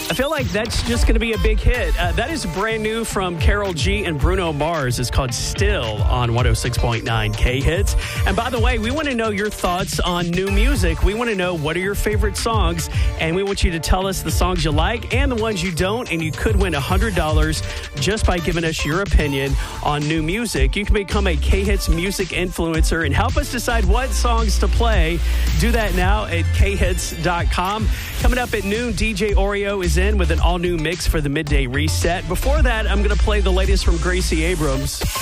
I feel like that's just going to be a big hit. That is brand new from Karol G and Bruno Mars. It's called Still on 106.9 K-Hits. And by the way, we want to know your thoughts on new music. We want to know what are your favorite songs, and we want you to tell us the songs you like and the ones you don't, and you could win $100 just by giving us your opinion on new music. You can become a K-Hits music influencer and help us decide what songs to play. Do that now at khits.com. Coming up at noon, DJ Oreo is in with an all-new mix for the midday reset. Before that, I'm going to play the latest from Gracie Abrams.